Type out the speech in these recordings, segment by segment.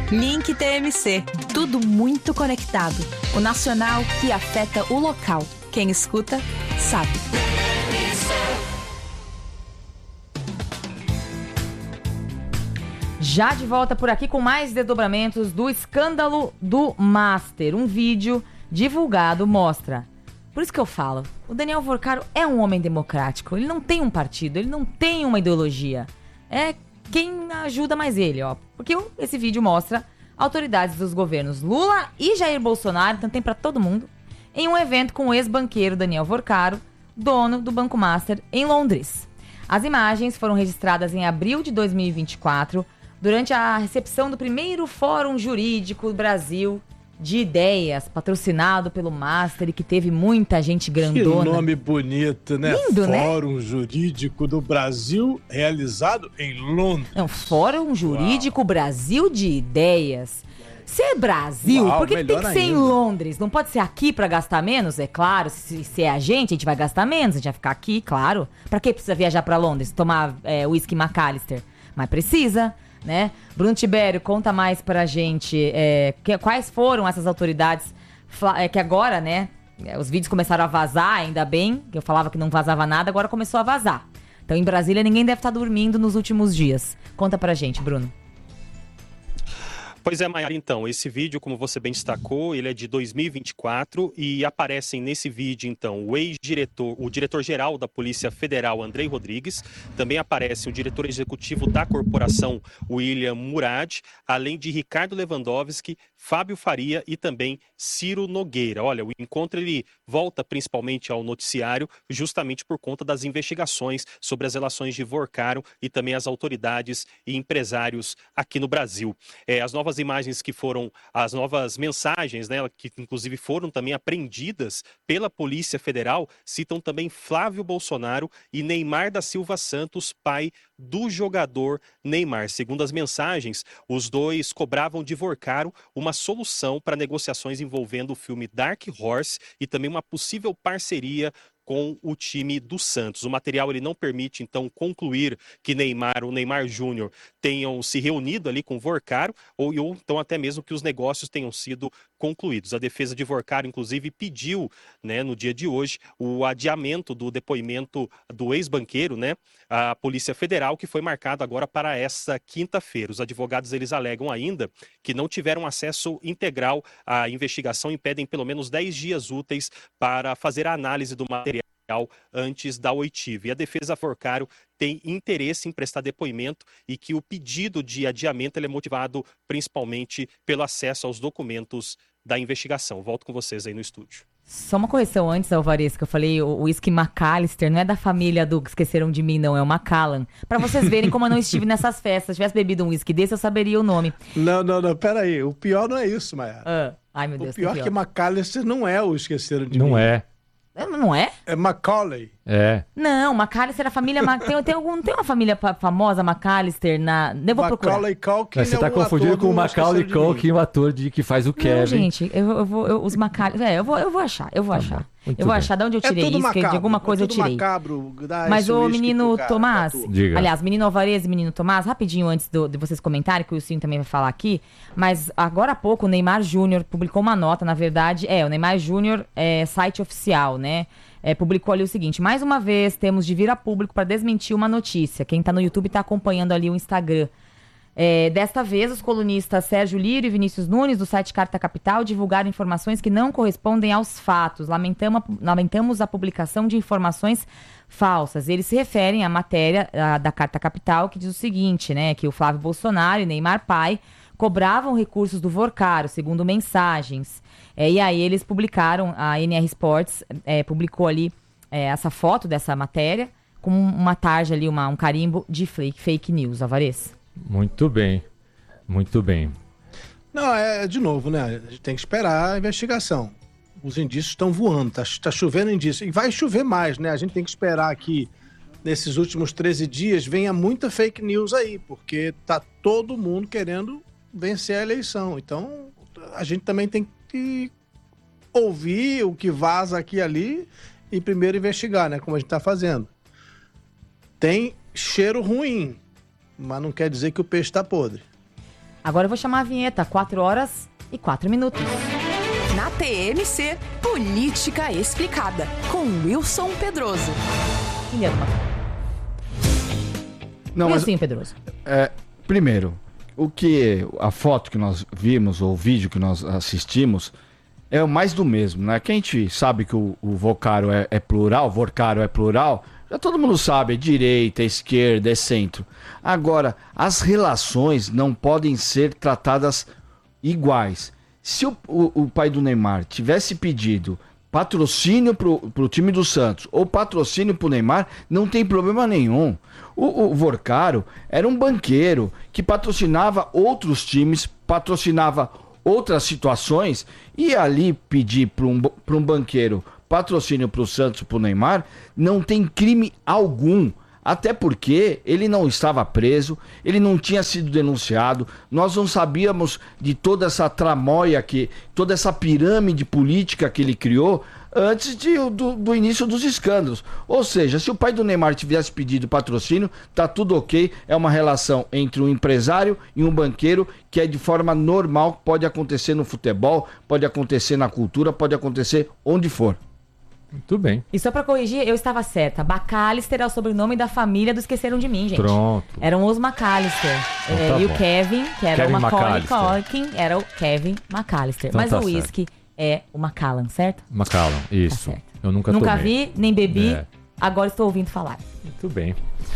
Link TMC. Tudo muito conectado. O nacional que afeta o local. Quem escuta, sabe. Já de volta por aqui com mais desdobramentos do escândalo do Master. Um vídeo divulgado mostra. Por isso que eu falo, o Daniel Vorcaro é um homem democrático. Ele não tem um partido, ele não tem uma ideologia. É quem ajuda mais ele, ó. Porque esse vídeo mostra autoridades dos governos Lula e Jair Bolsonaro, então tem pra todo mundo, em um evento com o ex-banqueiro Daniel Vorcaro, dono do Banco Master, em Londres. As imagens foram registradas em abril de 2024, durante a recepção do primeiro Fórum Jurídico do Brasil de Ideias, patrocinado pelo Master e que teve muita gente grandona. Que nome bonito, né? Lindo, Fórum Jurídico do Brasil, realizado em Londres. Não, Fórum Jurídico Brasil de Ideias. Se é Brasil, por que tem que ser em Londres? Não pode ser aqui pra gastar menos? É claro, se é a gente vai gastar menos, a gente vai ficar aqui, claro. Pra que precisa viajar pra Londres, tomar whisky McAllister? Mas precisa, né? Bruno Tibério, conta mais pra gente quais foram essas autoridades que agora, né, os vídeos começaram a vazar, ainda bem, que eu falava que não vazava nada, agora começou a vazar. Então em Brasília ninguém deve estar dormindo nos últimos dias. Conta pra gente, Bruno. Pois é, Maiara, então, esse vídeo, como você bem destacou, ele é de 2024 e aparecem nesse vídeo, então, o diretor-geral da Polícia Federal, Andrei Rodrigues, também aparece o diretor executivo da corporação, William Murad, além de Ricardo Lewandowski, Fábio Faria e também Ciro Nogueira. Olha, o encontro ele volta principalmente ao noticiário justamente por conta das investigações sobre as relações de Vorcaro e também as autoridades e empresários aqui no Brasil. As novas imagens que foram, as novas mensagens, né, que inclusive foram também apreendidas pela Polícia Federal, citam também Flávio Bolsonaro e Neymar da Silva Santos, pai do jogador Neymar. Segundo as mensagens, os dois cobravam de Vorcaro uma solução para negociações envolvendo o filme Dark Horse e também uma possível parceria com o time do Santos. O material ele não permite, então, concluir que o Neymar Júnior tenham se reunido ali com Vorcaro ou então até mesmo que os negócios tenham sido concluídos. A defesa de Vorcaro, inclusive, pediu, né, no dia de hoje, o adiamento do depoimento do ex-banqueiro, né, à Polícia Federal, que foi marcado agora para essa quinta-feira. Os advogados, eles alegam ainda que não tiveram acesso integral à investigação e pedem pelo menos 10 dias úteis para fazer a análise do material antes da oitiva. E a defesa Vorcaro tem interesse em prestar depoimento e que o pedido de adiamento ele é motivado principalmente pelo acesso aos documentos da investigação. Volto com vocês aí no estúdio. Só uma correção antes, Alvarez, que eu falei, o whisky McAllister não é da família do Esqueceram de Mim, não, é o Macallan. Pra vocês verem como eu não estive nessas festas. Se tivesse bebido um whisky desse, eu saberia o nome. Não, peraí. O pior não é isso, Maiara. Ai, meu Deus. O pior é que McAllister não é o Esqueceram de Mim. Não é. Não é? É Macaulay. É. Não, McAllister, a família... tem uma família famosa, McAllister, eu vou procurar. Macaulay Culkin. Você tá confundindo com o Macaulay Culkin, o ator que faz o Kevin. Não, gente, os McAllister... eu vou achar. Eu vou achar de onde eu tirei isso, que de alguma coisa eu tirei. Macabro, mas o menino Tomás... Diga. Aliás, menino Alvarez e menino Tomás, rapidinho antes de vocês comentarem, que o Wilson também vai falar aqui, mas agora há pouco o Neymar Júnior publicou uma nota, na verdade, o Neymar Júnior site oficial, né? Publicou ali o seguinte: mais uma vez temos de vir a público para desmentir uma notícia. Quem tá no YouTube tá acompanhando ali o Instagram. Desta vez, os colunistas Sérgio Lírio e Vinícius Nunes, do site Carta Capital, divulgaram informações que não correspondem aos fatos. Lamentamos a publicação de informações falsas. Eles se referem à matéria da Carta Capital, que diz o seguinte, né, que o Flávio Bolsonaro e Neymar pai cobravam recursos do Vorcaro, segundo mensagens. E aí eles publicaram, a NR Sports publicou ali essa foto dessa matéria com uma tarja ali, um carimbo de fake news, Alvarez. Muito bem, muito bem. Não, de novo, né? A gente tem que esperar a investigação. Os indícios estão voando, tá chovendo indício. E vai chover mais, né? A gente tem que esperar que nesses últimos 13 dias venha muita fake news aí, porque tá todo mundo querendo vencer a eleição. Então, a gente também tem que ouvir o que vaza aqui e ali e primeiro investigar, né? Como a gente tá fazendo. Tem cheiro ruim, mas não quer dizer que o peixe tá podre. Agora eu vou chamar a vinheta, 4h04. Na TMC, Política Explicada, com Wilson Pedroso. Não, mas, Wilson Pedroso. primeiro, a foto que nós vimos, ou o vídeo que nós assistimos, é o mais do mesmo, né? Que a gente sabe que o Vocaro é plural, Vocaro é plural, já todo mundo sabe, é direita, é esquerda, é centro. Agora, as relações não podem ser tratadas iguais. Se o pai do Neymar tivesse pedido patrocínio pro time do Santos ou patrocínio pro Neymar, não tem problema nenhum. O Vocaro era um banqueiro que patrocinava outros times, patrocinava outras situações, e ali pedir para um banqueiro patrocínio para o Santos, para o Neymar, não tem crime algum. Até porque ele não estava preso, ele não tinha sido denunciado, nós não sabíamos de toda essa tramóia, toda essa pirâmide política que ele criou antes do início dos escândalos. Ou seja, se o pai do Neymar tivesse pedido patrocínio, tá tudo ok, é uma relação entre um empresário e um banqueiro que é de forma normal, pode acontecer no futebol, pode acontecer na cultura, pode acontecer onde for. Muito bem. E só pra corrigir, eu estava certa. McAllister é o sobrenome da família do Esqueceram de Mim, gente. Pronto. Eram os McAllister. Então tá e bom. o Kevin, que era Kevin o Macaulay McAllister. Culkin, era o Kevin McAllister. Então Mas tá o whisky é o Macallan, certo? Macallan, isso. Tá certo. Eu nunca Nunca tomei. vi, nem bebi. É. Agora estou ouvindo falar. Muito bem.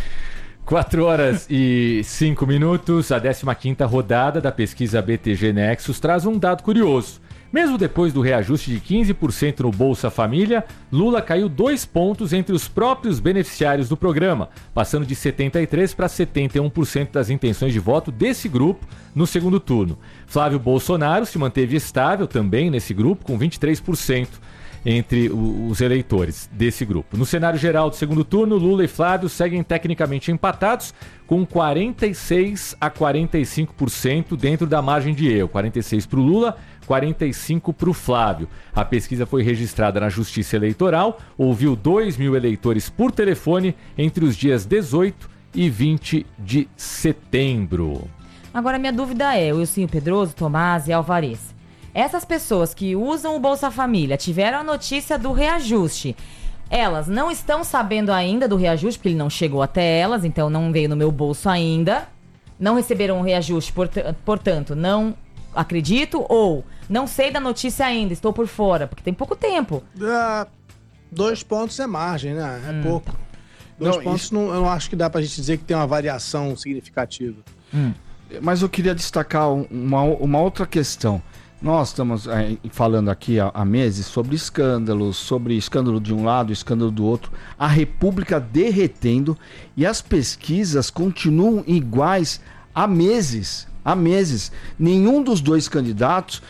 4h05. A 15ª rodada da pesquisa BTG Nexus traz um dado curioso. Mesmo depois do reajuste de 15% no Bolsa Família, Lula caiu 2 pontos entre os próprios beneficiários do programa, passando de 73% para 71% das intenções de voto desse grupo no segundo turno. Flávio Bolsonaro se manteve estável também nesse grupo, com 23% entre os eleitores desse grupo. No cenário geral do segundo turno, Lula e Flávio seguem tecnicamente empatados, com 46% a 45% dentro da margem de erro. 46% para o Lula, 45% para o Flávio. A pesquisa foi registrada na Justiça Eleitoral, ouviu 2.000 eleitores por telefone entre os dias 18 e 20 de setembro. Agora, minha dúvida é, Wilson Pedroso, Tomás e Alvarez, essas pessoas que usam o Bolsa Família tiveram a notícia do reajuste. Elas não estão sabendo ainda do reajuste, porque ele não chegou até elas, então não veio no meu bolso ainda. Não receberam um reajuste, portanto, não acredito, ou não sei da notícia ainda, estou por fora, porque tem pouco tempo. 2 pontos é margem, né? É pouco. 2 pontos eu não acho que dá pra gente dizer que tem uma variação significativa. Mas eu queria destacar uma outra questão. Nós estamos falando aqui há meses sobre escândalo de um lado, escândalo do outro, a República derretendo, e as pesquisas continuam iguais há meses. Nenhum dos dois candidatos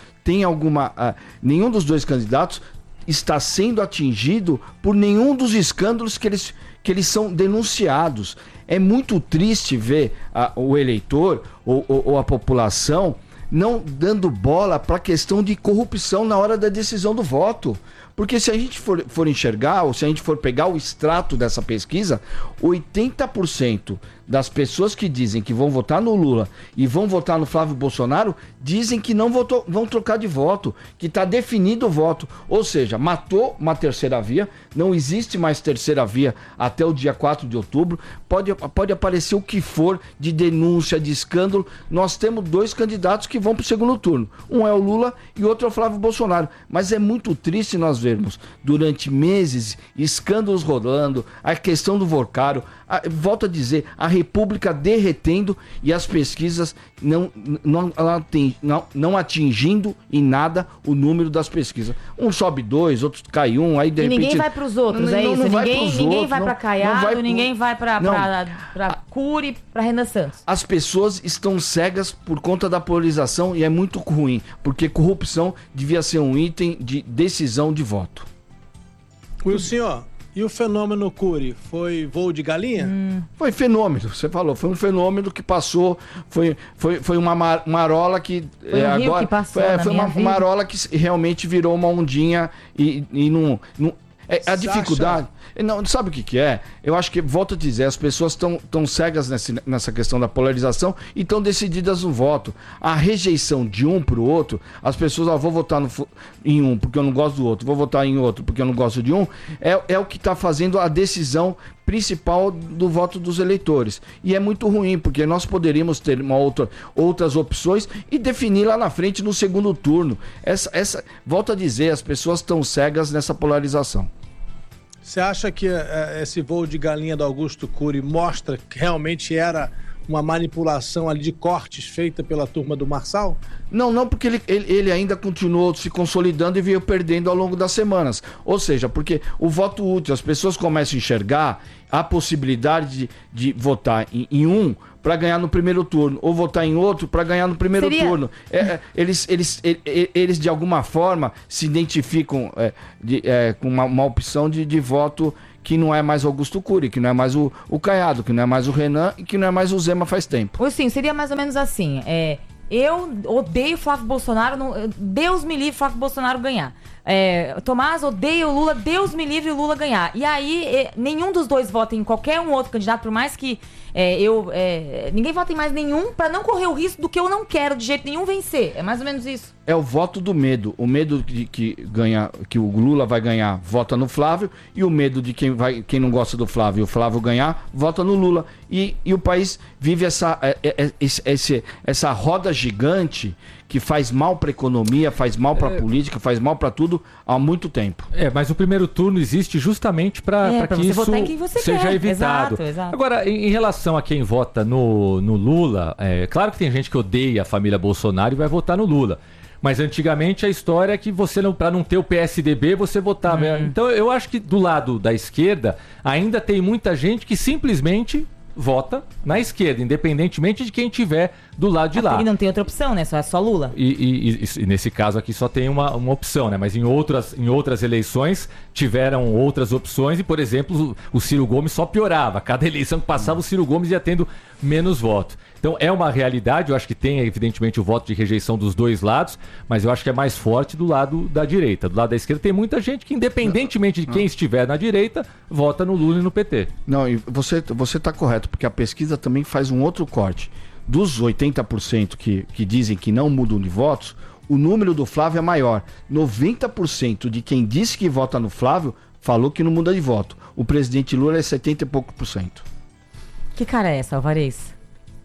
está sendo atingido por nenhum dos escândalos que eles são denunciados. É muito triste ver o eleitor ou a população não dando bola para a questão de corrupção na hora da decisão do voto. Porque se a gente for enxergar, ou se a gente for pegar o extrato dessa pesquisa, 80% das pessoas que dizem que vão votar no Lula e vão votar no Flávio Bolsonaro, dizem que não vão trocar de voto, que está definido o voto. Ou seja, matou uma terceira via, não existe mais terceira via até o dia 4 de outubro, pode aparecer o que for de denúncia, de escândalo. Nós temos 2 candidatos que vão para o segundo turno. Um é o Lula e outro é o Flávio Bolsonaro. Mas é muito triste nós vermos, durante meses, escândalos rolando, a questão do Vocaro, volto a dizer, a República derretendo e as pesquisas não atingindo em nada o número das pesquisas. Um sobe 2, outro cai 1, aí de repente... ninguém vai para os outros, é isso? Ninguém vai para Caiado, ninguém vai para Cury, para Renan Santos. As pessoas estão cegas por conta da polarização e é muito ruim, porque corrupção devia ser um item de decisão de voto. Wilson, e o fenômeno Cury? Foi voo de galinha? Foi fenômeno, você falou. Foi um fenômeno que passou. Foi uma marola que. Foi um rio que passou foi uma marola que realmente virou uma ondinha e não. A dificuldade... Não, sabe o que é? Eu acho que, volto a dizer, as pessoas estão cegas nessa questão da polarização e estão decididas no voto. A rejeição de um para o outro, as pessoas, vou votar em um porque eu não gosto do outro, vou votar em outro porque eu não gosto de um, é o que está fazendo a decisão principal do voto dos eleitores. E é muito ruim, porque nós poderíamos ter outras opções e definir lá na frente no segundo turno. Volto a dizer, as pessoas estão cegas nessa polarização. Você acha que esse voo de galinha do Augusto Cury mostra que realmente era uma manipulação ali de cortes feita pela turma do Marçal? Não, porque ele ainda continuou se consolidando e veio perdendo ao longo das semanas. Ou seja, porque o voto útil, as pessoas começam a enxergar a possibilidade de votar em um para ganhar no primeiro turno, ou votar em outro para ganhar no primeiro turno. Eles, de alguma forma, se identificam com uma opção de voto que não é mais Augusto Cury, que não é mais o Caiado, que não é mais o Renan e que não é mais o Zema faz tempo. Sim, seria mais ou menos assim. Eu odeio Flávio Bolsonaro, Deus me livre Flávio Bolsonaro ganhar. Tomás, odeio o Lula, Deus me livre o Lula ganhar. E aí, nenhum dos dois vota em qualquer um outro candidato, por mais que ninguém vota em mais nenhum, pra não correr o risco do que eu não quero de jeito nenhum vencer. É mais ou menos isso. É o voto do medo. O medo de que o Lula vai ganhar, vota no Flávio, e o medo de quem não gosta do Flávio e o Flávio ganhar, vota no Lula. E o país vive essa roda gigante que faz mal para a economia, faz mal para a política, faz mal para tudo há muito tempo. Mas o primeiro turno existe justamente para que isso seja evitado. Exato. Agora, em relação a quem vota no Lula, claro que tem gente que odeia a família Bolsonaro e vai votar no Lula. Mas antigamente a história é que você, para não ter o PSDB, você votava. Então eu acho que do lado da esquerda ainda tem muita gente que simplesmente vota na esquerda, independentemente de quem tiver do lado de lá. E não tem outra opção, né? É só Lula. E nesse caso aqui só tem uma opção, né? Mas em outras eleições tiveram outras opções e, por exemplo, o Ciro Gomes só piorava. Cada eleição que passava, o Ciro Gomes ia tendo menos votos. Então é uma realidade, eu acho que tem evidentemente o voto de rejeição dos dois lados, mas eu acho que é mais forte do lado da direita. Do lado da esquerda tem muita gente que, independentemente de quem estiver na direita, vota no Lula e no PT. Não, e você está correto, porque a pesquisa também faz um outro corte. Dos 80% que dizem que não mudam de votos, o número do Flávio é maior. 90% de quem disse que vota no Flávio falou que não muda de voto. O presidente Lula é 70 e pouco por cento. Que cara é essa, Alvarez?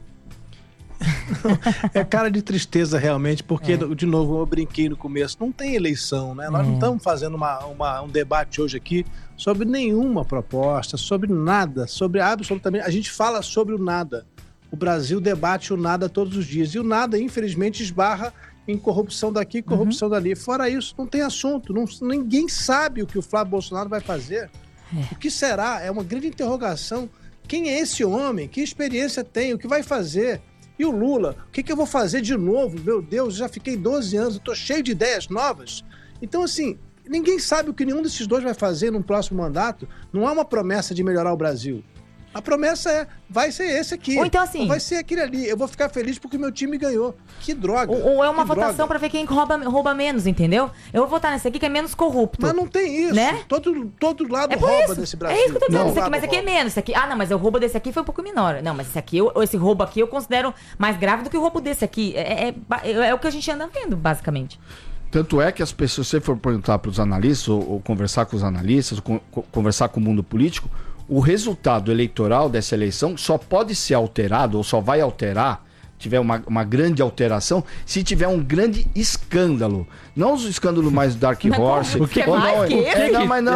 É cara de tristeza realmente, porque, de novo, eu brinquei no começo, não tem eleição, né? Nós não estamos fazendo um debate hoje aqui sobre nenhuma proposta, sobre nada, sobre absolutamente... A gente fala sobre o nada. O Brasil debate o nada todos os dias. E o nada, infelizmente, esbarra em corrupção daqui, corrupção dali. Fora isso, não tem assunto. Ninguém sabe o que o Flávio Bolsonaro vai fazer. O que será? É uma grande interrogação. Quem é esse homem? Que experiência tem? O que vai fazer? E o Lula? O que eu vou fazer de novo? Meu Deus, já fiquei 12 anos, eu tô cheio de ideias novas. Então, assim, ninguém sabe o que nenhum desses dois vai fazer no próximo mandato. Não há uma promessa de melhorar o Brasil. A promessa vai ser esse aqui. Ou então assim... Ou vai ser aquele ali. Eu vou ficar feliz porque o meu time ganhou. Que droga. Ou é uma votação pra ver quem rouba menos, entendeu? Eu vou votar nesse aqui que é menos corrupto. Mas não tem isso. Né? Todo lado rouba desse Brasil. É isso que eu tô dizendo. Mas aqui é menos. Esse aqui, não, mas o roubo desse aqui foi um pouco menor. Não, mas esse roubo aqui eu considero mais grave do que o roubo desse aqui. É o que a gente anda vendo, basicamente. Tanto é que as pessoas, se você for perguntar para os analistas, ou conversar com os analistas, ou conversar com o mundo político, o resultado eleitoral dessa eleição só pode ser alterado, ou só vai alterar, tiver uma grande alteração, se tiver um grande escândalo. Não os escândalos mais Dark Horse. O que é mais que esse?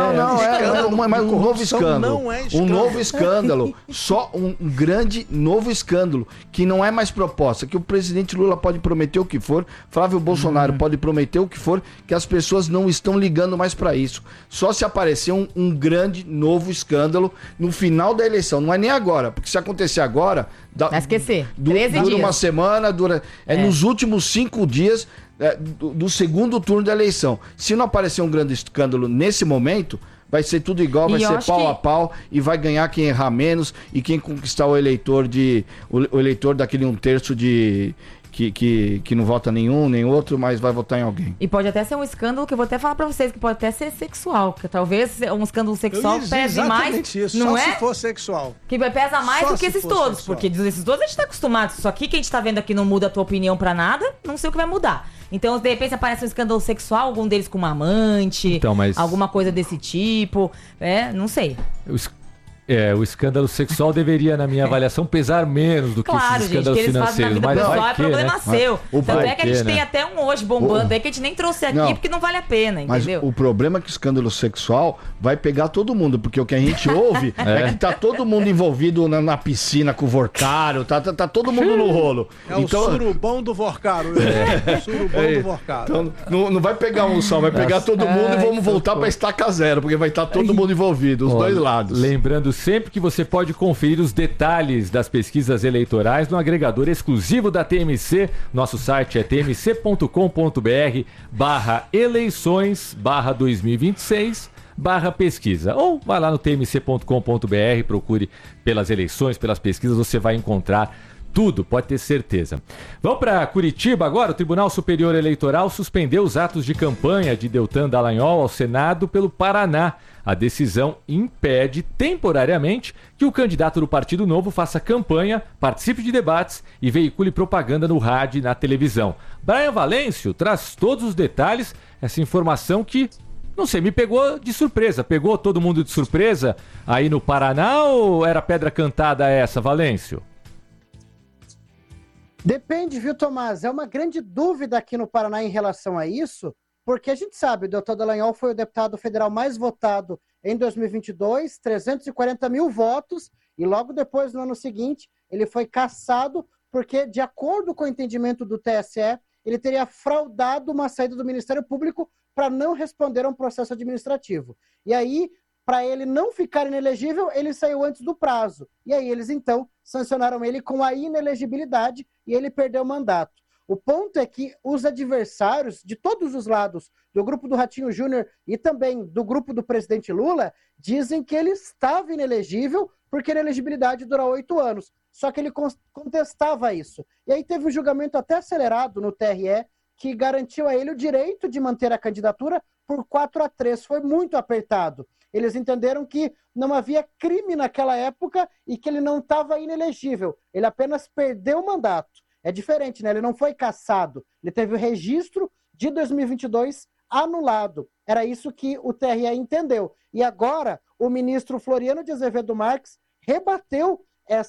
Mas um novo escândalo. Um novo escândalo. Só um grande novo escândalo, que não é mais proposta, que o presidente Lula pode prometer o que for, Flávio Bolsonaro pode prometer o que for, que as pessoas não estão ligando mais para isso. Só se aparecer um grande novo escândalo no final da eleição. Não é nem agora, porque se acontecer agora... Vai esquecer. Dura uma semana, nos últimos 5 dias do segundo turno da eleição. Se não aparecer um grande escândalo nesse momento, vai ser tudo igual, vai ser pau a pau e vai ganhar quem errar menos e quem conquistar o eleitor daquele 1/3 que não vota nenhum, nem outro, mas vai votar em alguém. E pode até ser um escândalo que eu vou até falar pra vocês, que pode até ser sexual, porque talvez um escândalo sexual pese mais, isso, não só é? se for sexual. Que pesa mais Só do que se esses for todos, sexual. porque esses todos a gente tá acostumado. Isso aqui que a gente tá vendo aqui não muda a tua opinião pra nada, não sei o que vai mudar. Então, de repente, aparece um escândalo sexual, algum deles com uma amante, Então, mas... alguma coisa desse tipo, não sei. O escândalo sexual deveria, na minha avaliação, pesar menos do que Claro, esses gente, escândalos que eles fazem na financeiros. vida Mas pessoal vai é que, problema né? seu. Tanto é que a gente tem né? até um hoje bombando aí que a gente nem trouxe aqui Não. porque não vale a pena, entendeu? Mas o problema é que o escândalo sexual vai pegar todo mundo, porque o que a gente ouve é que tá todo mundo envolvido na piscina com o Vorcaro, tá todo mundo no rolo. É o surubão do Vorcaro. Surubão do Vorcaro. Então, não vai pegar um só, vai pegar todo mundo e vamos voltar pra estaca zero, porque vai estar todo mundo envolvido, os dois lados. Lembrando sempre que você pode conferir os detalhes das pesquisas eleitorais no agregador exclusivo da TMC. Nosso site é tmc.com.br/eleições/2026/pesquisa. Ou vai lá no tmc.com.br, procure pelas eleições, pelas pesquisas, você vai encontrar tudo, pode ter certeza. Vamos para Curitiba agora. O Tribunal Superior Eleitoral suspendeu os atos de campanha de Deltan Dallagnol ao Senado pelo Paraná. A decisão impede temporariamente que o candidato do Partido Novo faça campanha, participe de debates e veicule propaganda no rádio e na televisão. Brian Valêncio traz todos os detalhes, essa informação que, não sei, me pegou de surpresa. Pegou todo mundo de surpresa aí no Paraná ou era pedra cantada essa, Valêncio? Depende, viu, Tomás? É uma grande dúvida aqui no Paraná em relação a isso, porque a gente sabe, o Deltan Dallagnol foi o deputado federal mais votado em 2022, 340 mil votos, e logo depois, no ano seguinte, ele foi cassado porque, de acordo com o entendimento do TSE, ele teria fraudado uma saída do Ministério Público para não responder a um processo administrativo. E aí, para ele não ficar inelegível, ele saiu antes do prazo. E aí eles, então, sancionaram ele com a inelegibilidade e ele perdeu o mandato. O ponto é que os adversários de todos os lados, do grupo do Ratinho Júnior e também do grupo do presidente Lula, dizem que ele estava inelegível porque a inelegibilidade dura 8 anos. Só que ele contestava isso. E aí teve um julgamento até acelerado no TRE que garantiu a ele o direito de manter a candidatura por 4-3. Foi muito apertado. Eles entenderam que não havia crime naquela época e que ele não estava inelegível. Ele apenas perdeu o mandato. É diferente, né? Ele não foi cassado. Ele teve o registro de 2022 anulado. Era isso que o TRE entendeu. E agora, o ministro Floriano de Azevedo Marques rebateu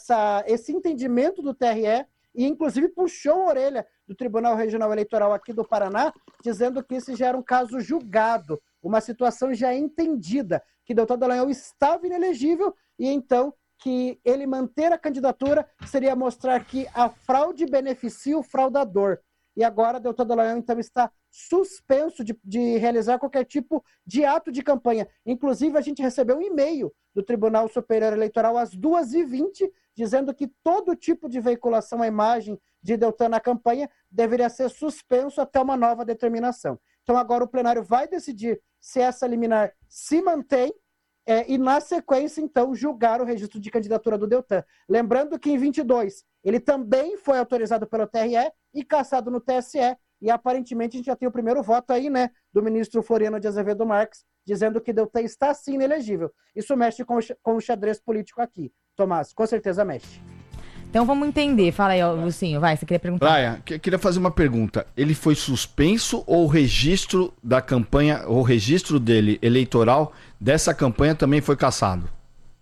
esse entendimento do TRE e, inclusive, puxou a orelha do Tribunal Regional Eleitoral aqui do Paraná, dizendo que esse já era um caso julgado, uma situação já entendida, que Deltan Dallagnol estava inelegível e, então, que ele manter a candidatura seria mostrar que a fraude beneficia o fraudador. E agora Deltan Dallagnol, então, está suspenso de realizar qualquer tipo de ato de campanha. Inclusive, a gente recebeu um e-mail do Tribunal Superior Eleitoral às 2h20, dizendo que todo tipo de veiculação à imagem de Deltan na campanha deveria ser suspenso até uma nova determinação. Então, agora o plenário vai decidir se essa liminar se mantém e, na sequência, então, julgar o registro de candidatura do Deltan. Lembrando que, em 22, ele também foi autorizado pelo TRE e cassado no TSE, e, aparentemente, a gente já tem o primeiro voto aí, né, do ministro Floriano de Azevedo Marques, dizendo que Deltan está, sim, inelegível. Isso mexe com o xadrez político aqui. Tomás, com certeza mexe. Então vamos entender. Fala aí, Lucinho, vai, você queria perguntar. Brian, queria fazer uma pergunta. Ele foi suspenso ou o registro da campanha, o registro dele eleitoral dessa campanha também foi cassado?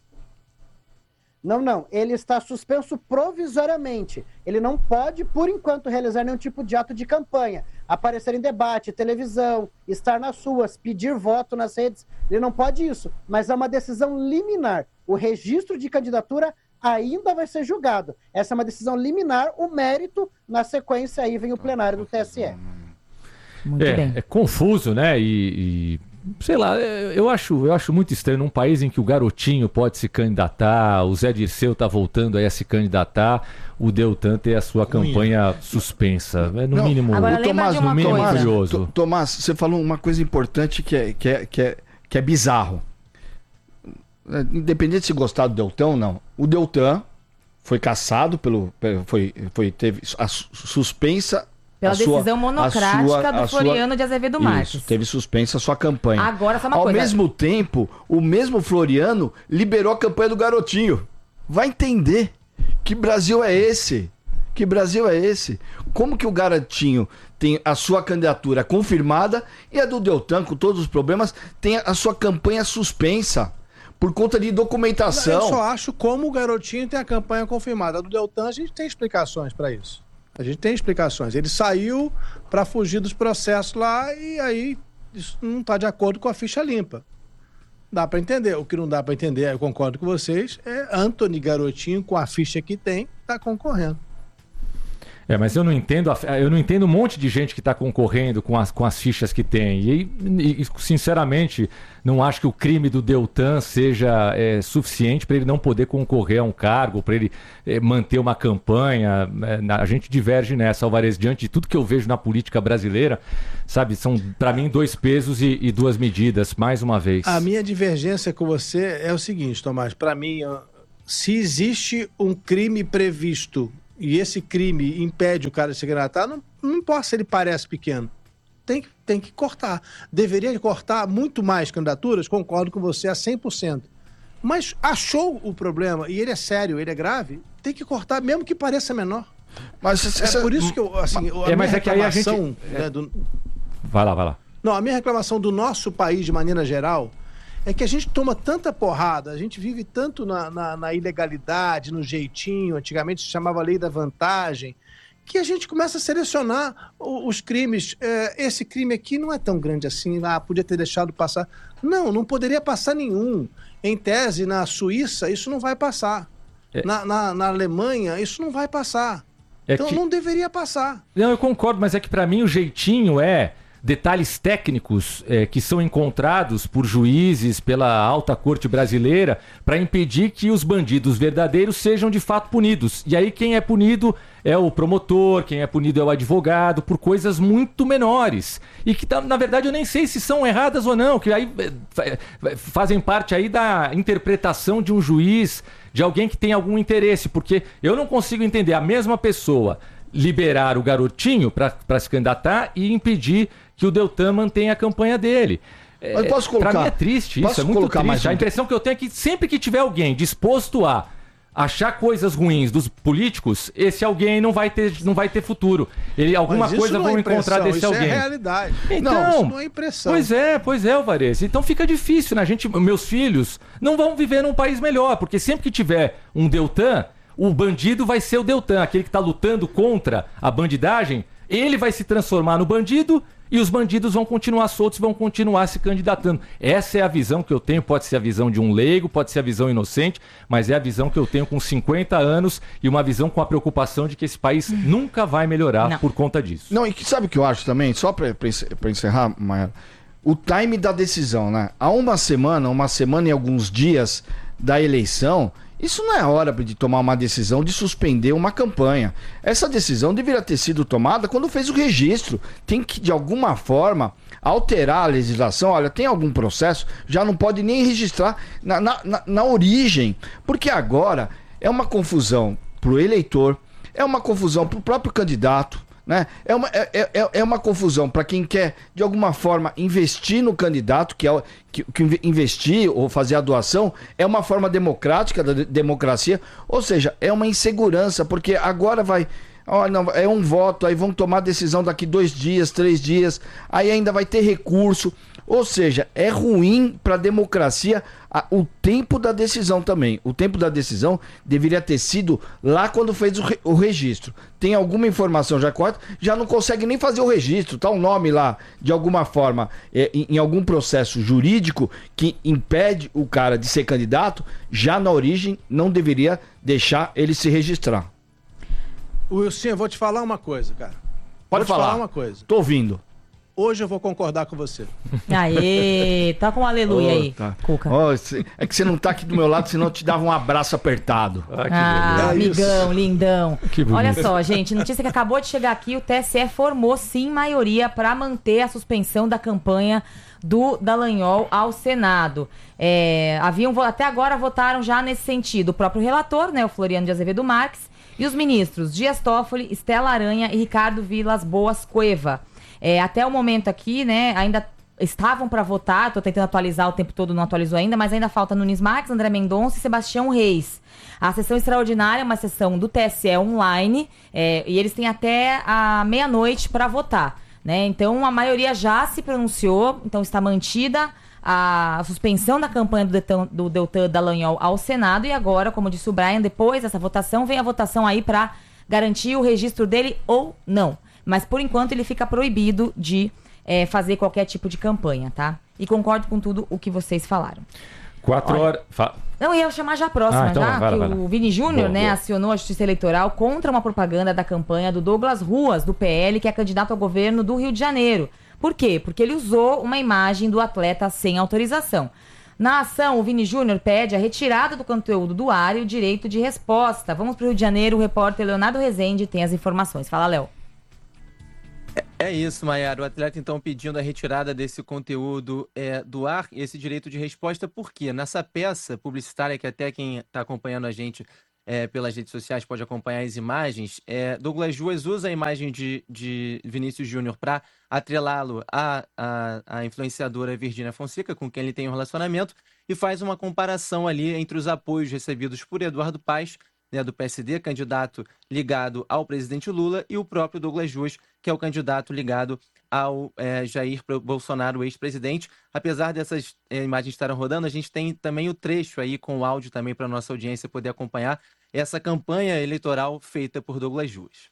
Não. Ele está suspenso provisoriamente. Ele não pode, por enquanto, realizar nenhum tipo de ato de campanha. Aparecer em debate, televisão, estar nas ruas, pedir voto nas redes. Ele não pode isso. Mas é uma decisão liminar. O registro de candidatura ainda vai ser julgado. Essa é uma decisão liminar, o mérito, na sequência, aí vem o plenário do TSE. Muito bem. É confuso, né? E sei lá, eu acho muito estranho num país em que o garotinho pode se candidatar, o Zé Dirceu tá voltando aí a se candidatar, o Deltan ter a sua campanha suspensa. É no mínimo, Agora, lembra de uma coisa. curioso. Tomás, você falou uma coisa importante que é bizarro. Independente de se gostar do Deltan ou não, o Deltan foi cassado teve a suspensa pela decisão monocrática do Floriano de Azevedo Marques. Isso, teve suspensa a sua campanha. Agora, só uma Ao coisa. mesmo tempo, o mesmo Floriano liberou a campanha do Garotinho. Vai entender que Brasil é esse? Que Brasil é esse? Como que o Garotinho tem a sua candidatura confirmada e a do Deltan, com todos os problemas, tem a sua campanha suspensa por conta de documentação? Eu só acho como o Garotinho tem a campanha confirmada. A do Deltan, a gente tem explicações para isso. A gente tem explicações. Ele saiu para fugir dos processos lá e aí isso não está de acordo com a ficha limpa. Dá para entender. O que não dá para entender, eu concordo com vocês, é Antony Garotinho, com a ficha que tem, está concorrendo. Mas eu não entendo um monte de gente que está concorrendo com as fichas que tem. E, sinceramente, não acho que o crime do Deltan seja suficiente para ele não poder concorrer a um cargo, para ele manter uma campanha. A gente diverge nessa, Alvarez, diante de tudo que eu vejo na política brasileira, sabe? São, para mim, 2 pesos e 2 medidas, mais uma vez. A minha divergência com você é o seguinte, Tomás. Para mim, se existe um crime previsto e esse crime impede o cara de se candidatar, não importa se ele parece pequeno. Tem que cortar. Deveria cortar muito mais candidaturas, concordo com você a 100%. Mas achou o problema, e ele é sério, ele é grave, tem que cortar, mesmo que pareça menor. Mas por isso que eu, assim, a minha reclamação... Vai lá. Não, a minha reclamação do nosso país, de maneira geral, é que a gente toma tanta porrada, a gente vive tanto na ilegalidade, no jeitinho, antigamente se chamava lei da vantagem, que a gente começa a selecionar os crimes. Esse crime aqui não é tão grande assim, podia ter deixado passar. Não poderia passar nenhum. Em tese, na Suíça, isso não vai passar. Na Alemanha, isso não vai passar. Então não deveria passar. Não, eu concordo, mas é que para mim o jeitinho detalhes técnicos que são encontrados por juízes, pela alta corte brasileira, para impedir que os bandidos verdadeiros sejam de fato punidos. E aí quem é punido é o promotor, quem é punido é o advogado, por coisas muito menores. E que, na verdade, eu nem sei se são erradas ou não, que aí fazem parte aí da interpretação de um juiz, de alguém que tem algum interesse, porque eu não consigo entender a mesma pessoa liberar o Garotinho para se candidatar e impedir que o Deltan mantenha a campanha dele. Para mim é triste isso, é muito triste. A impressão que eu tenho é que sempre que tiver alguém disposto a achar coisas ruins dos políticos, esse alguém não vai ter futuro. Alguma coisa vão encontrar desse alguém. Isso é realidade. Então, isso não é impressão. Pois é, Alvarez. Então fica difícil, né? Meus filhos não vão viver num país melhor, porque sempre que tiver um Deltan, o bandido vai ser o Deltan, aquele que está lutando contra a bandidagem, ele vai se transformar no bandido e os bandidos vão continuar soltos, vão continuar se candidatando. Essa é a visão que eu tenho, pode ser a visão de um leigo, pode ser a visão inocente, mas é a visão que eu tenho com 50 anos e uma visão com a preocupação de que esse país nunca vai melhorar por conta disso. Não, e sabe o que eu acho também? Só para encerrar, Maia, o time da decisão, né? Há uma semana e alguns dias da eleição, isso não é hora de tomar uma decisão de suspender uma campanha. Essa decisão deveria ter sido tomada quando fez o registro. Tem que, de alguma forma, alterar a legislação. Olha, tem algum processo, já não pode nem registrar na origem. Porque agora é uma confusão para o eleitor, é uma confusão para o próprio candidato, né? É uma confusão para quem quer, de alguma forma, investir no candidato, que investir ou fazer a doação é uma forma democrática da democracia, ou seja, é uma insegurança, porque agora é um voto, aí vão tomar decisão daqui 2 dias, 3 dias, aí ainda vai ter recurso, ou seja, é ruim para a democracia o tempo da decisão também. O tempo da decisão deveria ter sido lá quando fez o registro. Tem alguma informação já corta, já não consegue nem fazer o registro, tá um nome lá, de alguma forma, em algum processo jurídico que impede o cara de ser candidato, já na origem não deveria deixar ele se registrar. Wilson, eu vou te falar uma coisa, cara. Pode falar. Uma coisa. Tô ouvindo. hoje eu vou concordar com você. Aê, toca um aleluia aí, Cuca. É que você não tá aqui do meu lado, senão eu te dava um abraço apertado. Amigão, lindão. Que bonito. Olha só, gente, notícia que acabou de chegar aqui, o TSE formou sim maioria para manter a suspensão da campanha do Dallagnol ao Senado. Até agora votaram já nesse sentido o próprio relator, né, o Floriano de Azevedo Marques, e os ministros Dias Toffoli, Estela Aranha e Ricardo Vilas Boas Cueva. Até o momento aqui, né, ainda estavam para votar, tô tentando atualizar o tempo todo, não atualizou ainda, mas ainda falta Nunes Marques, André Mendonça e Sebastião Reis. A sessão extraordinária é uma sessão do TSE online, e eles têm até a meia-noite para votar, né? Então a maioria já se pronunciou, então está mantida a suspensão da campanha do Deltan Dallagnol ao Senado, e agora, como disse o Brian, depois dessa votação, vem a votação aí para garantir o registro dele ou não. Mas, por enquanto, ele fica proibido de fazer qualquer tipo de campanha, tá? E concordo com tudo o que vocês falaram. 4 horas... Não, ia chamar já a próxima, então já, vai lá. o Vini Júnior, né, acionou a Justiça Eleitoral contra uma propaganda da campanha do Douglas Ruas, do PL, que é candidato ao governo do Rio de Janeiro. Por quê? Porque ele usou uma imagem do atleta sem autorização. Na ação, o Vini Júnior pede a retirada do conteúdo do ar e o direito de resposta. Vamos para o Rio de Janeiro, o repórter Leonardo Rezende tem as informações. Fala, Léo. É isso, Maiara. O atleta, então, pedindo a retirada desse conteúdo do ar, esse direito de resposta, por quê? Nessa peça publicitária, que até quem está acompanhando a gente pelas redes sociais pode acompanhar as imagens, Douglas Ruas usa a imagem de Vinícius Júnior para atrelá-lo à influenciadora Virgínia Fonseca, com quem ele tem um relacionamento, e faz uma comparação ali entre os apoios recebidos por Eduardo Paes, né, do PSD, candidato ligado ao presidente Lula, e o próprio Douglas Ruas, que é o candidato ligado ao Jair Bolsonaro, ex-presidente. Apesar dessas imagens estarem rodando, a gente tem também o trecho aí com o áudio também para a nossa audiência poder acompanhar essa campanha eleitoral feita por Douglas Ruas.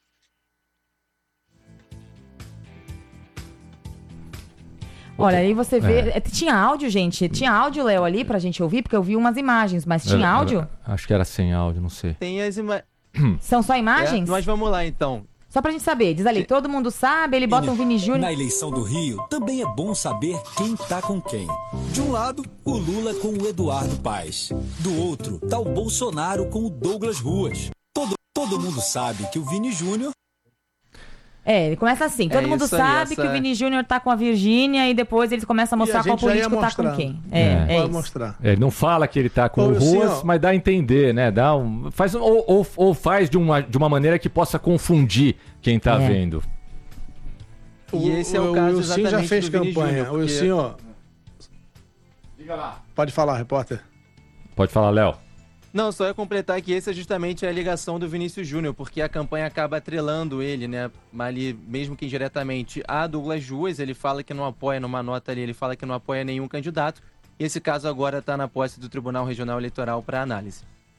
Olha, aí você vê... Tinha áudio, gente? Tinha áudio, Léo, ali pra gente ouvir? Porque eu vi umas imagens, mas tinha áudio? Acho que era sem áudio, não sei. Tem as imagens... São só imagens? Nós vamos lá, então. Só pra gente saber. Diz ali, todo mundo sabe, ele bota um Vini Júnior... Na eleição do Rio, também é bom saber quem tá com quem. De um lado, o Lula com o Eduardo Paes. Do outro, tá o Bolsonaro com o Douglas Ruas. Todo mundo sabe que o Vini Júnior... ele começa assim, todo mundo sabe que o Vini Júnior tá com a Virgínia, e depois eles começam a mostrar qual político tá com quem. Pode mostrar. Ele não fala que ele tá com o Ruas, mas dá a entender, né? Ou faz de uma maneira que possa confundir quem tá vendo. E esse é o caso exatamente já fez do Vini campanha. Júnior, O Wilson, ó... Diga lá. Pode falar, repórter. Pode falar, Léo. Não, só ia completar que esse é justamente a ligação do Vinícius Júnior, porque a campanha acaba atrelando ele, né, ali, mesmo que indiretamente, a Douglas Ruas. Ele fala que não apoia, numa nota ali, ele fala que não apoia nenhum candidato, e esse caso agora está na posse do Tribunal Regional Eleitoral para análise.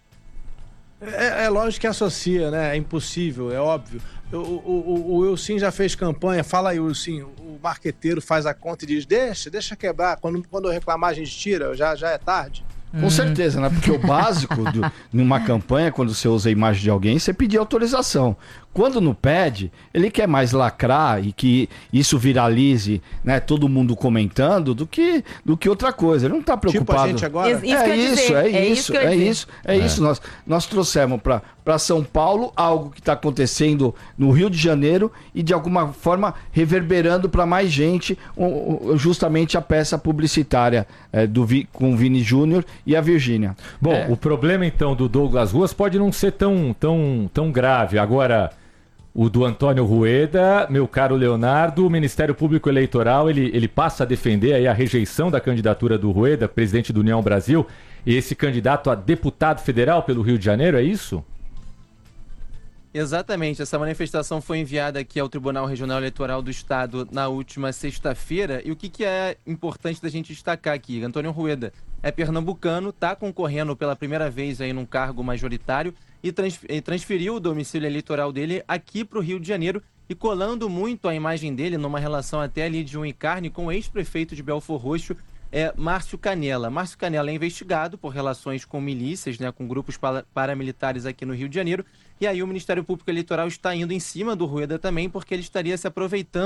É lógico que associa, né, é impossível, é óbvio. O Wilson já fez campanha, fala aí, Wilson, o marqueteiro faz a conta e diz, deixa quebrar, quando eu reclamar a gente tira, já é tarde. Com certeza, né? Porque o básico numa campanha, quando você usa a imagem de alguém, você pedir autorização. Quando não pede, ele quer mais lacrar e que isso viralize, né? Todo mundo comentando do que outra coisa. Ele não está preocupado. Tipo a gente agora? É isso. Nós trouxemos para São Paulo algo que está acontecendo no Rio de Janeiro e de alguma forma reverberando para mais gente justamente a peça publicitária com o Vini Júnior e a Virgínia. Bom, o problema então do Douglas Ruas pode não ser tão grave. Agora, o do Antônio Rueda, meu caro Leonardo, o Ministério Público Eleitoral, ele passa a defender aí a rejeição da candidatura do Rueda, presidente do União Brasil, e esse candidato a deputado federal pelo Rio de Janeiro, é isso? Exatamente, essa manifestação foi enviada aqui ao Tribunal Regional Eleitoral do Estado na última sexta-feira, e o que é importante da gente destacar aqui? Antônio Rueda é pernambucano, está concorrendo pela primeira vez aí num cargo majoritário e transferiu o domicílio eleitoral dele aqui para o Rio de Janeiro, e colando muito a imagem dele numa relação até ali de um encarne com o ex-prefeito de Belfor Roxo, Márcio Canella. Márcio Canella é investigado por relações com milícias, né, com grupos paramilitares aqui no Rio de Janeiro, e aí o Ministério Público Eleitoral está indo em cima do Rueda também, porque ele estaria se aproveitando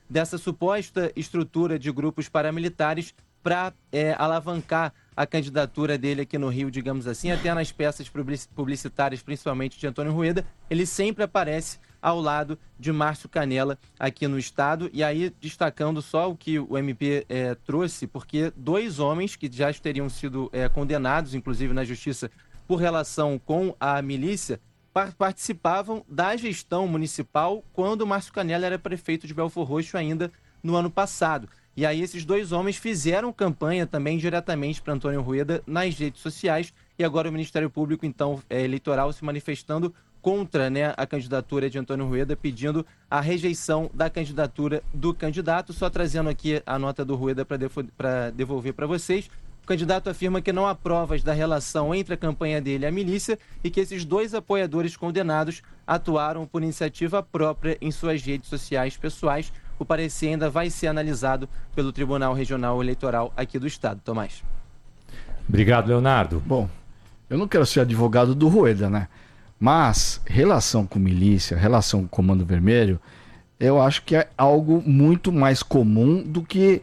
dessa suposta estrutura de grupos paramilitares para alavancar a candidatura dele aqui no Rio, digamos assim, até nas peças publicitárias, principalmente de Antônio Rueda, ele sempre aparece ao lado de Márcio Canella aqui no estado. E aí, destacando só o que o MP trouxe, porque 2 homens que já teriam sido condenados, inclusive na justiça, por relação com a milícia, participavam da gestão municipal quando o Márcio Canella era prefeito de Belford Roxo ainda no ano passado. E aí esses 2 homens fizeram campanha também diretamente para Antônio Rueda nas redes sociais, e agora o Ministério Público, então, eleitoral, se manifestando contra, né, a candidatura de Antônio Rueda, pedindo a rejeição da candidatura do candidato. Só trazendo aqui a nota do Rueda para devolver para vocês. O candidato afirma que não há provas da relação entre a campanha dele e a milícia e que esses 2 apoiadores condenados atuaram por iniciativa própria em suas redes sociais pessoais. O parecer ainda vai ser analisado pelo Tribunal Regional Eleitoral aqui do estado. Tomás. Obrigado, Leonardo. Bom, eu não quero ser advogado do Rueda, né? Mas relação com milícia, relação com Comando Vermelho, eu acho que é algo muito mais comum do que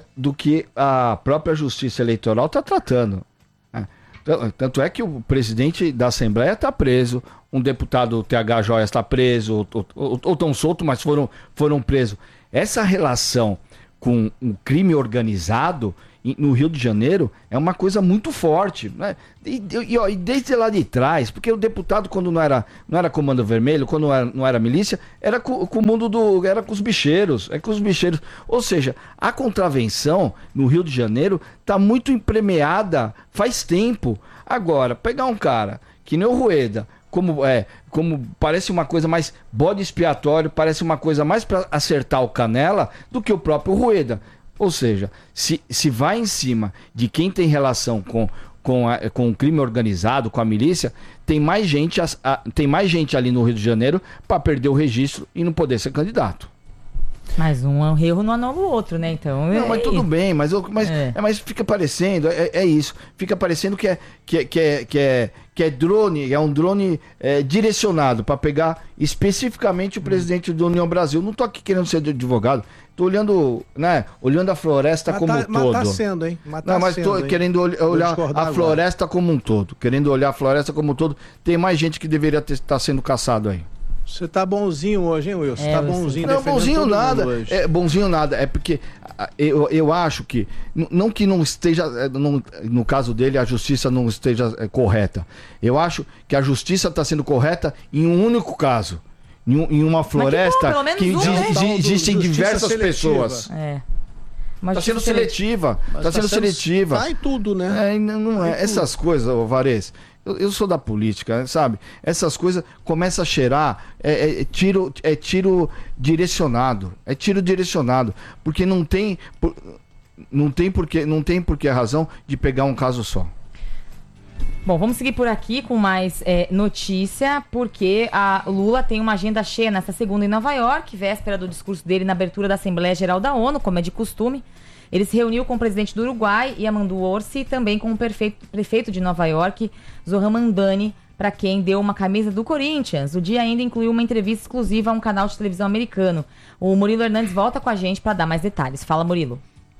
a própria Justiça Eleitoral está tratando. Né? Tanto é que o presidente da Assembleia está preso, um deputado TH Joias está preso, ou estão soltos, mas foram presos. Essa relação com o crime organizado no Rio de Janeiro é uma coisa muito forte, né? E desde lá de trás, porque o deputado, quando não era Comando Vermelho, quando não era milícia, era com o mundo era com os bicheiros, Ou seja, a contravenção no Rio de Janeiro está muito empremeada faz tempo. Agora, pegar um cara que nem o Rueda, como parece uma coisa mais bode expiatório, parece uma coisa mais para acertar o Canella do que o próprio Rueda. Ou seja, se vai em cima de quem tem relação com o crime organizado, com a milícia, tem mais gente ali no Rio de Janeiro para perder o registro e não poder ser candidato. Mas um erro não anula o outro, né? Então, não, mas tudo bem, mas fica parecendo, é isso, fica parecendo que é drone, é um drone direcionado para pegar especificamente o presidente da União Brasil. Não tô aqui querendo ser advogado, tô olhando, né, olhando a floresta como um todo. Mas tá sendo, hein? Tô querendo olhar a floresta como um todo, Tem mais gente que deveria estar sendo caçado aí. Você tá bonzinho hoje, hein, Wilson? Tá bonzinho. Não, bonzinho nada. Bonzinho nada. É porque eu acho que não esteja, no caso dele, a justiça não esteja correta. Eu acho que a justiça está sendo correta em um único caso. Em uma floresta que existem diversas pessoas. Está sendo seletiva. Está sendo seletiva. Sai tudo, né? Não é. Essas coisas, Varese. Eu sou da política, sabe? Essas coisas começam a cheirar, tiro direcionado. É tiro direcionado. Porque não tem porque a razão de pegar um caso só. Bom, vamos seguir por aqui com mais notícia, porque a Lula tem uma agenda cheia nesta segunda em Nova York, véspera do discurso dele na abertura da Assembleia Geral da ONU, como é de costume. Ele se reuniu com o presidente do Uruguai, Yamandu Orsi, e também com o prefeito de Nova York, Zoran Mandani, para quem deu uma camisa do Corinthians. O dia ainda incluiu uma entrevista exclusiva a um canal de televisão americano. O Murilo Hernandes volta com a gente para dar mais detalhes. Fala, Murilo.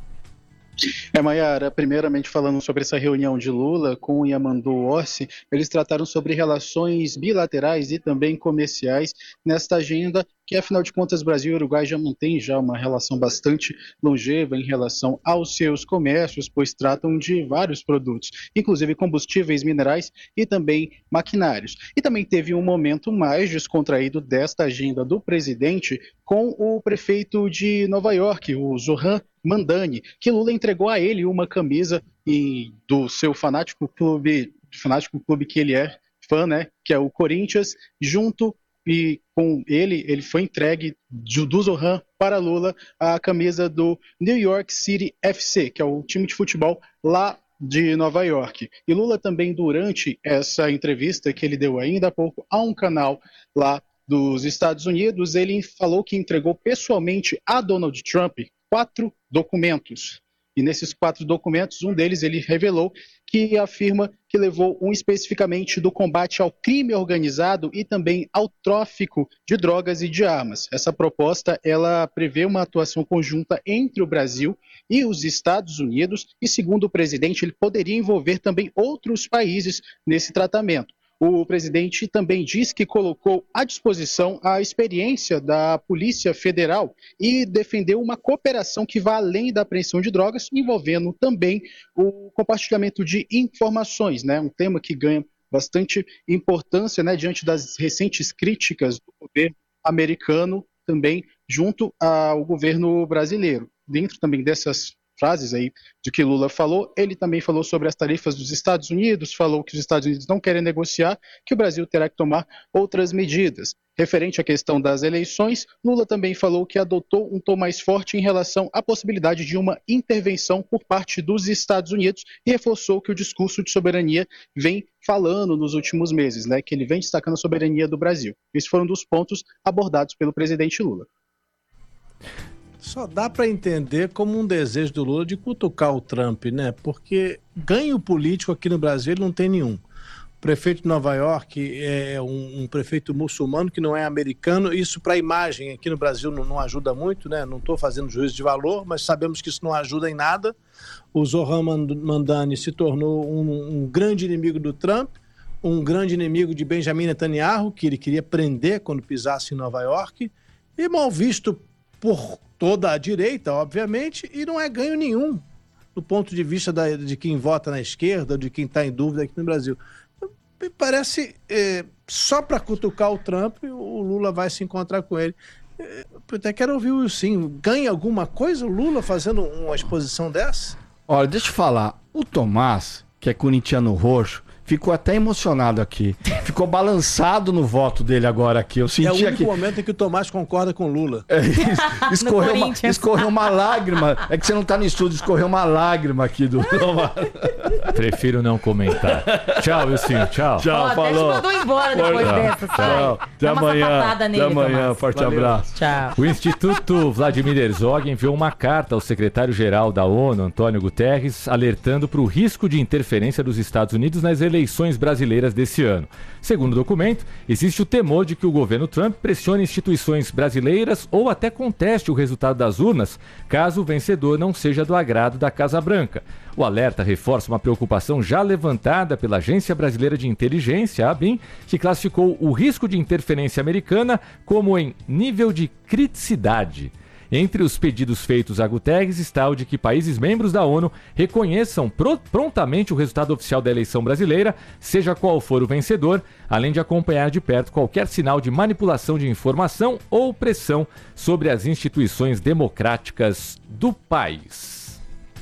Mayara, primeiramente falando sobre essa reunião de Lula com o Yamandu Orsi, eles trataram sobre relações bilaterais e também comerciais nesta agenda que, afinal de contas, Brasil e Uruguai já mantêm uma relação bastante longeva em relação aos seus comércios, pois tratam de vários produtos, inclusive combustíveis, minerais e também maquinários. E também teve um momento mais descontraído desta agenda do presidente com o prefeito de Nova York, o Zoran Mandani, que Lula entregou a ele uma camisa do seu fanático clube que ele é fã, né, que é o Corinthians, junto e com ele foi entregue do Zoran para Lula a camisa do New York City FC, que é o time de futebol lá de Nova York. E Lula também, durante essa entrevista que ele deu ainda há pouco a um canal lá dos Estados Unidos, ele falou que entregou pessoalmente a Donald Trump 4 documentos. E nesses 4 documentos, um deles ele revelou que afirma que levou especificamente do combate ao crime organizado e também ao tráfico de drogas e de armas. Essa proposta ela prevê uma atuação conjunta entre o Brasil e os Estados Unidos e, segundo o presidente, ele poderia envolver também outros países nesse tratamento. O presidente também diz que colocou à disposição a experiência da Polícia Federal e defendeu uma cooperação que vá além da apreensão de drogas, envolvendo também o compartilhamento de informações, né? Um tema que ganha bastante importância, né, diante das recentes críticas do governo americano, também junto ao governo brasileiro. Dentro também dessas frases aí de que Lula falou, ele também falou sobre as tarifas dos Estados Unidos, falou que os Estados Unidos não querem negociar, que o Brasil terá que tomar outras medidas. Referente à questão das eleições, Lula também falou que adotou um tom mais forte em relação à possibilidade de uma intervenção por parte dos Estados Unidos e reforçou que o discurso de soberania vem falando nos últimos meses, né, que ele vem destacando a soberania do Brasil. Esses foram um dos pontos abordados pelo presidente Lula. Só dá para entender como um desejo do Lula de cutucar o Trump, né? Porque ganho político aqui no Brasil ele não tem nenhum. O prefeito de Nova York é um prefeito muçulmano que não é americano. Isso para a imagem aqui no Brasil não ajuda muito, né? Não estou fazendo juízo de valor, mas sabemos que isso não ajuda em nada. O Zohran Mamdani se tornou um grande inimigo do Trump, um grande inimigo de Benjamin Netanyahu, que ele queria prender quando pisasse em Nova York, e mal visto por toda a direita, obviamente, e não é ganho nenhum do ponto de vista de quem vota na esquerda, de quem está em dúvida aqui no Brasil. Me parece, só para cutucar o Trump, o Lula vai se encontrar com ele. Eu até quero ouvir o Wilson. Ganha alguma coisa o Lula fazendo uma exposição dessa? Olha, deixa eu falar. O Tomás, que é corintiano roxo, ficou até emocionado aqui. Ficou balançado no voto dele agora aqui. Eu senti é o único aqui... momento em que o Tomás concorda com o Lula. Escorreu uma lágrima. É que você não tá no estúdio, escorreu uma lágrima aqui do Tomás. Prefiro não comentar. Tchau, Wilson. Tchau. Tchau, falou. Até te mandou embora depois dessa, tchau. Até amanhã. Forte abraço. Tchau. O Instituto Vladimir Herzog enviou uma carta ao secretário-geral da ONU, Antônio Guterres, alertando para o risco de interferência dos Estados Unidos nas eleições brasileiras desse ano. Segundo o documento, existe o temor de que o governo Trump pressione instituições brasileiras ou até conteste o resultado das urnas, caso o vencedor não seja do agrado da Casa Branca. O alerta reforça uma preocupação já levantada pela Agência Brasileira de Inteligência, a ABIN, que classificou o risco de interferência americana como em nível de criticidade. Entre os pedidos feitos a Guterres está o de que países membros da ONU reconheçam prontamente o resultado oficial da eleição brasileira, seja qual for o vencedor, além de acompanhar de perto qualquer sinal de manipulação de informação ou pressão sobre as instituições democráticas do país.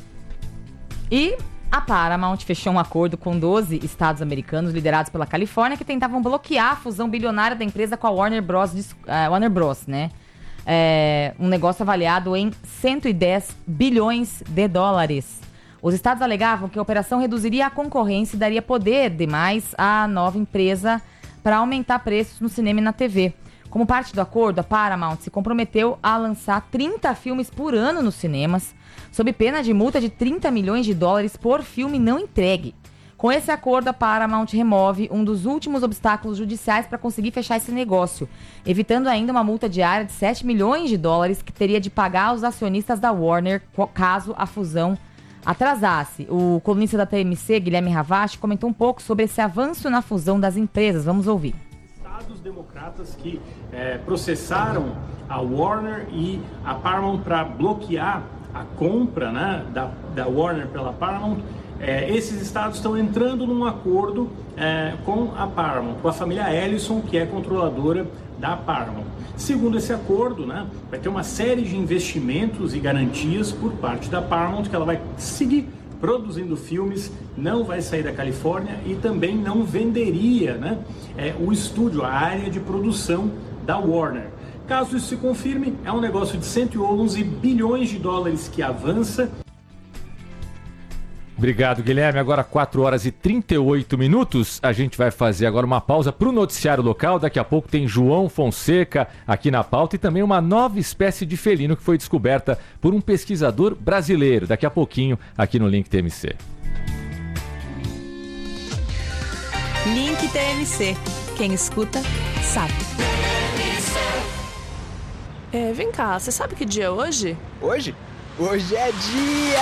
E a Paramount fechou um acordo com 12 estados americanos liderados pela Califórnia que tentavam bloquear a fusão bilionária da empresa com a Warner Bros, né? Um negócio avaliado em 110 bilhões de dólares. Os estados alegavam que a operação reduziria a concorrência e daria poder demais à nova empresa para aumentar preços no cinema e na TV. Como parte do acordo, a Paramount se comprometeu a lançar 30 filmes por ano nos cinemas, sob pena de multa de 30 milhões de dólares por filme não entregue. Com esse acordo, a Paramount remove um dos últimos obstáculos judiciais para conseguir fechar esse negócio, evitando ainda uma multa diária de 7 milhões de dólares que teria de pagar aos acionistas da Warner caso a fusão atrasasse. O colunista da TMC, Guilherme Ravache, comentou um pouco sobre esse avanço na fusão das empresas. Vamos ouvir. Estados democratas que processaram a Warner e a Paramount para bloquear a compra, né, da Warner pela Paramount. Esses estados estão entrando num acordo com a Paramount, com a família Ellison, que é controladora da Paramount. Segundo esse acordo, né, vai ter uma série de investimentos e garantias por parte da Paramount, que ela vai seguir produzindo filmes, não vai sair da Califórnia e também não venderia, né, o estúdio, a área de produção da Warner. Caso isso se confirme, é um negócio de 111 bilhões de dólares que avança. Obrigado, Guilherme. Agora 4h38. A gente vai fazer agora uma pausa para o noticiário local. Daqui a pouco tem João Fonseca aqui na pauta e também uma nova espécie de felino que foi descoberta por um pesquisador brasileiro. Daqui a pouquinho aqui no Link TMC. Link TMC. Quem escuta, sabe. Vem cá, você sabe que dia é hoje? Hoje? Hoje é dia